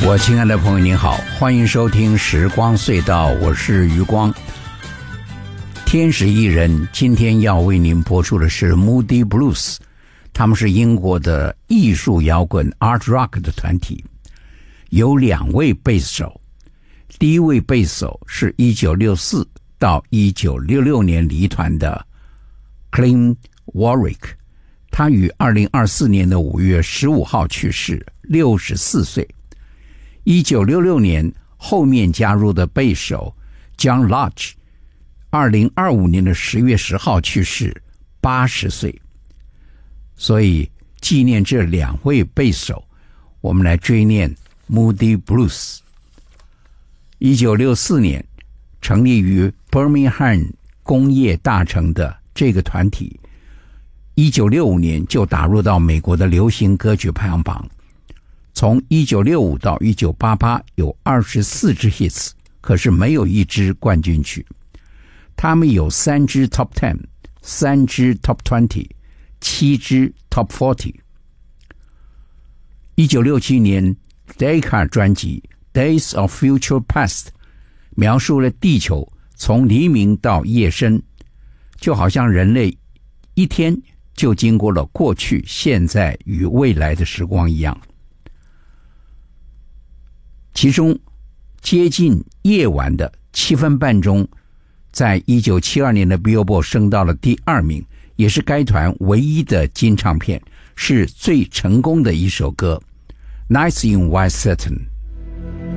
我亲爱的朋友您好，欢迎收听时光隧道，我是余光。天使艺人今天要为您播出的是 Moody Blues， 他们是英国的艺术摇滚 Art Rock 的团体，有2位贝斯手。第一位贝斯手是1964到1966年离团的 Clint Warwick， 他于2024年的5月15号去世，64岁。1966年后面加入的贝斯手 John Lodge 2025年的10月10号去世，80岁。所以纪念这2位贝斯手，我们来追念 Moody Blues。 1964年成立于 Birmingham 工业大城的这个团体，1965年就打入到美国的流行歌曲排行榜，从1965到1988有24支 hits， 可是没有1支冠军曲。他们有3支 Top 10， 3支 Top 20， 7支 Top 40。 1967年 Decca 专辑 Days of Future Past 描述了地球从黎明到夜深，就好像人类一天就经过了过去、现在与未来的时光一样。其中接近夜晚的7分半钟，在1972年的 Billboard 升到了第2名，也是该团唯一的金唱片，是最成功的一首歌 Nights in White Satin。